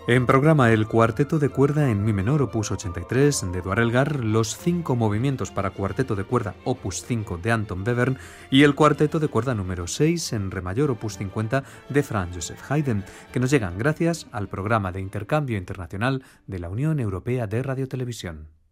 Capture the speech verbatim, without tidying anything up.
En programa el cuarteto de cuerda en mi menor opus ochenta y tres de Édouard Elgar, los cinco movimientos para cuarteto de cuerda opus cinco de Anton Webern y el cuarteto de cuerda número seis en re mayor opus cincuenta de Franz Joseph Haydn, que nos llegan gracias al programa de intercambio internacional de la Unión Europea de Radiotelevisión.